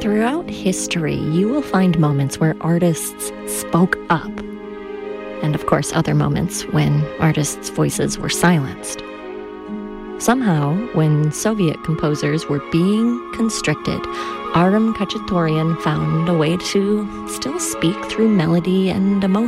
Throughout history, you will find moments where artists spoke up, and of course other moments when artists' voices were silenced. Somehow, when Soviet composers were being constricted, Aram Khachaturian found a way to still speak through melody and emotion.